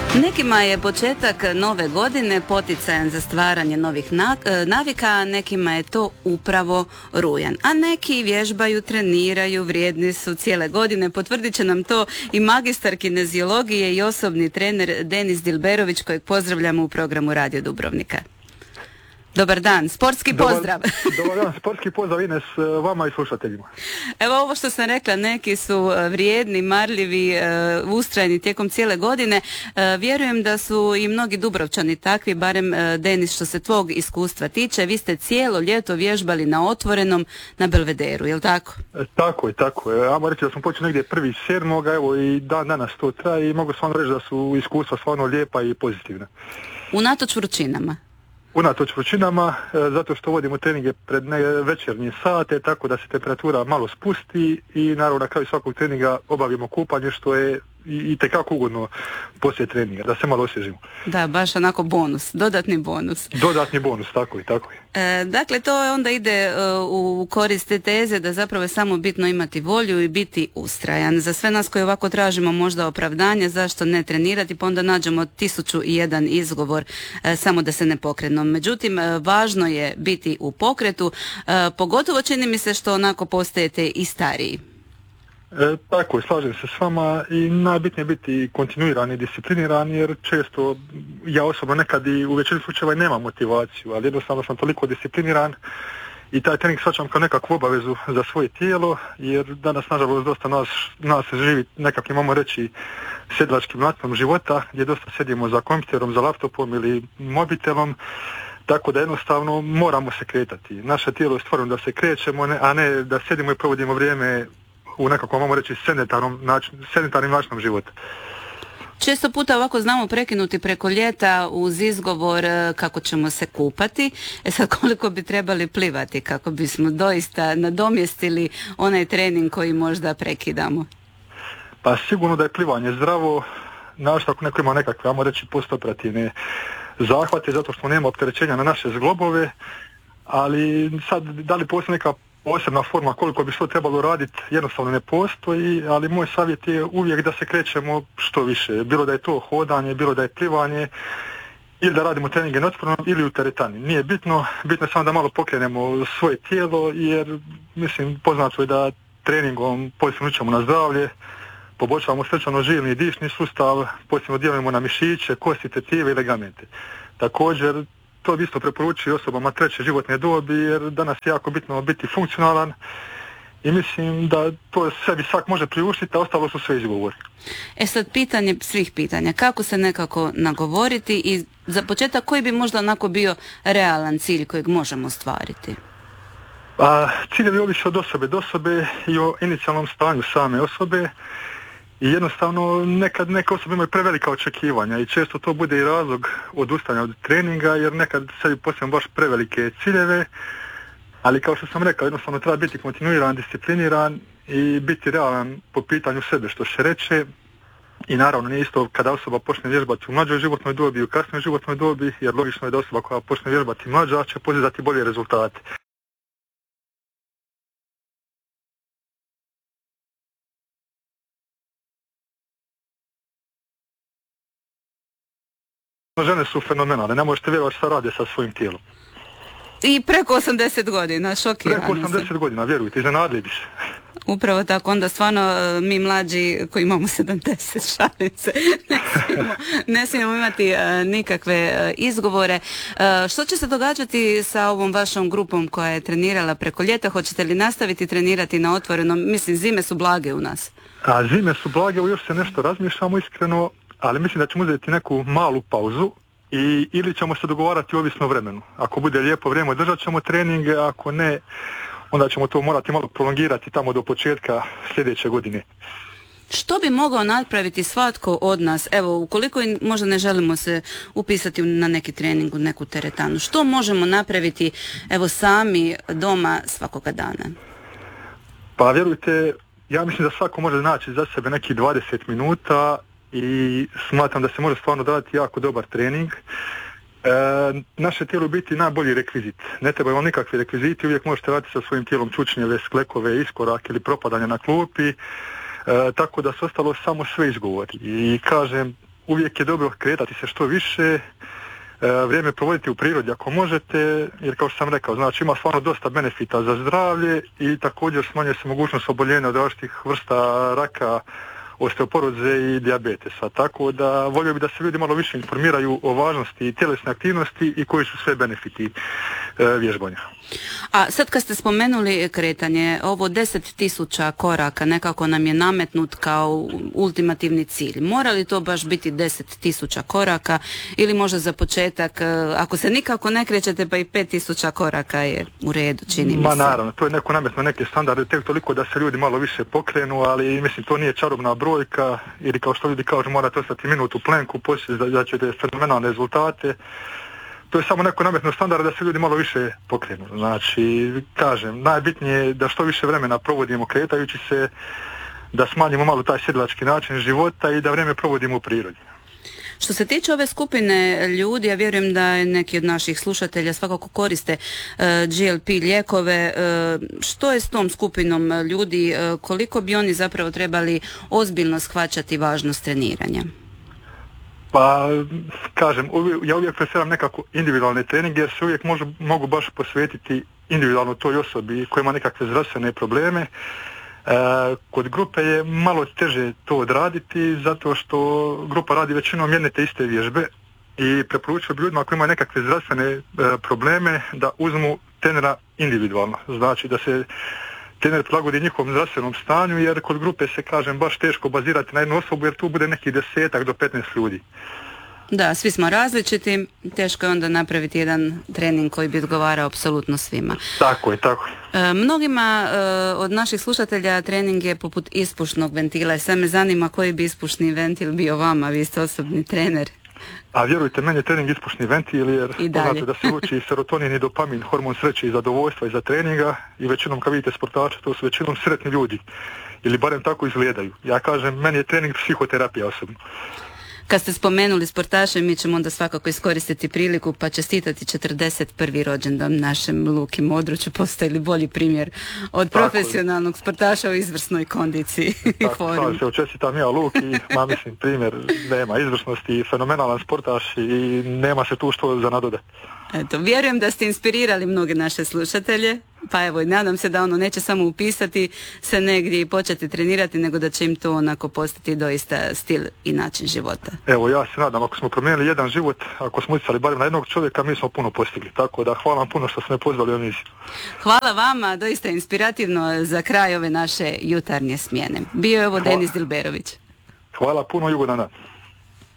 Nekima je početak nove godine poticajan za stvaranje novih navika, a nekima je to upravo rujan. A neki vježbaju, treniraju, vrijedni su cijele godine. Potvrdit će nam to i magistar kineziologije i osobni trener Denis Dilberović, kojeg pozdravljamo u programu Radio Dubrovnika. Dobar dan, sportski pozdrav. Dobar dan, sportski pozdrav Ines vama i slušateljima. Evo ovo što sam rekla, neki su vrijedni, marljivi, ustrajni tijekom cijele godine. Vjerujem da su i mnogi Dubrovčani takvi, barem Denis što se tvog iskustva tiče. Vi ste cijelo ljeto vježbali na otvorenom na Belvederu, je li tako? Tako je. Ajmo reći da smo počeli negdje 1.7. Evo i danas to traje i mogu stvarno reći da su iskustva stvarno lijepa i pozitivna. Unatoč vrućinama? Unatoč vrućinama, zato što vodimo treninge pred večernje sate, tako da se temperatura malo spusti i naravno na kraju svakog treninga obavimo kupanje, što je itekako ugodno poslije treninga, da se malo osvježimo. Da, baš onako bonus, dodatni bonus. Dodatni bonus, tako je. Dakle, to onda ide u korist te teze da zapravo je samo bitno imati volju i biti ustrajan. Za sve nas koji ovako tražimo možda opravdanje, zašto ne trenirati, pa onda nađemo 1001 izgovor samo da se ne pokrenemo. Međutim, važno je biti u pokretu, pogotovo čini mi se što onako postajete i stariji. Tako je, slažem se s vama i najbitnije je biti kontinuiran i discipliniran, jer često ja osobno nekad i u većini slučajeva nemam motivaciju, ali jednostavno sam toliko discipliniran i taj trening shvaćam kao nekakvu obavezu za svoje tijelo, jer danas nažalost dosta nas živi nekakvim, imamo reći, sjedilačkim načinom života, gdje dosta sedimo za kompjuterom, za laptopom ili mobitelom, tako da jednostavno moramo se kretati. Naše tijelo je stvoreno da se krećemo, a ne da sedimo i provodimo vrijeme u nekakvom, možemo reći, sanitarnim načinom života. Često puta ovako znamo prekinuti preko ljeta uz izgovor kako ćemo se kupati. Sad koliko bi trebali plivati kako bismo doista nadomjestili onaj trening koji možda prekidamo? Pa sigurno da je plivanje zdravo, našto ako neko ima nekakve, ajmo reći, postoperativne zahvate, zato što nema opterećenja na naše zglobove, ali sad da li postoji neka posebna forma koliko bi što trebalo raditi, jednostavno ne postoji, ali moj savjet je uvijek da se krećemo što više. Bilo da je to hodanje, bilo da je plivanje, ili da radimo treninge na otvorenom ili u teretani. Nije bitno, bitno je samo da malo pokrenemo svoje tijelo, jer mislim poznato je da treningom pozitivno učimo na zdravlje, poboljšavamo srčano-žilni i dišni sustav, pozitivno djelujemo na mišiće, kosti, tetive i ligamente. Također, to bi isto preporučio osobama treće životne dobi, jer danas je jako bitno biti funkcionalan i mislim da to sebi svak može priuštiti, a ostalo su sve izgovori. Sad pitanje svih pitanja, kako se nekako nagovoriti i za početak koji bi možda onako bio realan cilj kojeg možemo ostvariti? Ciljevi ovisi od osobe do osobe i o inicijalnom stanju same osobe. I jednostavno nekad neke osobe imaju prevelika očekivanja i često to bude i razlog odustajanja od treninga, jer nekad sebi postavljamo baš prevelike ciljeve, ali kao što sam rekao, jednostavno treba biti kontinuiran, discipliniran i biti realan po pitanju sebe, što se reče. I naravno nije isto kada osoba počne vježbati u mlađoj životnoj dobi i u kasnijoj životnoj dobi, jer logično je da osoba koja počne vježbati mlađa će postizati bolje rezultate. Žene su fenomenalne, ne možete vjerovati šta rade sa svojim tijelom. I preko 80 godina, šokirano sam. Preko 80 godina, vjerujte, iznenadili bi se. Upravo tako, onda stvarno mi mlađi koji imamo 70 šalice ne smijemo imati nikakve izgovore. Što će se događati sa ovom vašom grupom koja je trenirala preko ljeta? Hoćete li nastaviti trenirati na otvorenom? Mislim, zime su blage u nas. Zime su blage, još se nešto razmišljamo iskreno, ali mislim da ćemo uzeti neku malu pauzu ili ćemo se dogovarati ovisno vremenu. Ako bude lijepo vrijeme, držat ćemo treninge, ako ne, onda ćemo to morati malo prolongirati tamo do početka sljedeće godine. Što bi mogao napraviti svatko od nas, evo, ukoliko možda ne želimo se upisati na neki trening, u neku teretanu, što možemo napraviti, evo, sami doma svakoga dana? Pa vjerujte, ja mislim da svako može naći za sebe neki 20 minuta i smatram da se može stvarno dati jako dobar trening. Naše tijelo biti najbolji rekvizit. Ne trebaju vam nikakvi rekviziti, uvijek možete raditi sa svojim tijelom čučnjeve, sklekove, iskorak ili propadanje na klupi, tako da su ostalo samo sve izgovori. I kažem, uvijek je dobro kretati se što više, vrijeme provoditi u prirodi ako možete, jer kao što sam rekao, znači ima stvarno dosta benefita za zdravlje i također smanjuje se mogućnost oboljenja od različitih vrsta raka, osteoporoze i dijabetesa. Tako da volio bi da se ljudi malo više informiraju o važnosti tjelesne aktivnosti i koji su sve benefiti vježbanja. A sad kad ste spomenuli kretanje, ovo 10.000 koraka nekako nam je nametnut kao ultimativni cilj. Mora li to baš biti 10.000 koraka ili možda za početak, ako se nikako ne krećete, pa i 5.000 koraka je u redu, čini mi se. Naravno, to je neko nametno neke standarde, tek toliko da se ljudi malo više pokrenu, ali mislim to nije čarobna brojka, ili kao što ljudi kažu morate ostati minut u plenku, poslije da ćete fenomenalne rezultate. To je samo neko nametno standard da se ljudi malo više pokrenu. Znači, kažem, najbitnije je da što više vremena provodimo kretajući se, da smanjimo malo taj sjedilački način života i da vrijeme provodimo u prirodi. Što se tiče ove skupine ljudi, ja vjerujem da neki od naših slušatelja svakako koriste GLP lijekove. Što je s tom skupinom ljudi? Koliko bi oni zapravo trebali ozbiljno shvaćati važnost treniranja? Pa, kažem, ja uvijek preferam nekako individualne treninge jer se uvijek mogu baš posvetiti individualno toj osobi koja ima nekakve zdravstvene probleme. Kod grupe je malo teže to odraditi zato što grupa radi većinom jedne te iste vježbe i preporučio bi ljudima koji imaju nekakve zdravstvene probleme da uzmu trenera individualno. Znači da se trener prilagodi njihovom zdravstvenom stanju jer kod grupe se, kažem, baš teško bazirati na jednu osobu jer tu bude nekih 10 do 15 ljudi. Da, svi smo različiti, teško je onda napraviti jedan trening koji bi odgovarao apsolutno svima. Tako je, tako je. Mnogima od naših slušatelja trening je poput ispušnog ventila i sad me zanima koji bi ispušni ventil bio vama, vi ste osobni trener. A vjerujte, meni je trening ispušni ventil jer poznato da se uči serotonin i dopamin, hormon sreće i zadovoljstva iza treninga i većinom kad vidite sportače to su većinom sretni ljudi ili barem tako izgledaju. Ja kažem, meni je trening psihoterapija osobno. Kad ste spomenuli sportaše, mi ćemo onda svakako iskoristiti priliku pa čestitati 41. rođendan našem Luki Modruću. Postoji li bolji primjer od profesionalnog sportaša u izvrsnoj kondiciji i formi? Tako, čestitam ja Luki, mislim primjer nema izvrsnosti, fenomenalan sportaš i nema se tu što za nadodati. Eto, vjerujem da ste inspirirali mnoge naše slušatelje, pa evo, nadam se da ono neće samo upisati se negdje i početi trenirati, nego da će im to onako postati doista stil i način života. Evo, ja se nadam, ako smo promijenili jedan život, ako smo utjecali barem na jednog čovjeka, mi smo puno postigli, tako da hvala vam puno što ste me pozvali u emisiju. Hvala vama, doista inspirativno za kraj ove naše jutarnje smjene. Bio je ovo Denis Dilberović. Hvala puno, ugodan dan.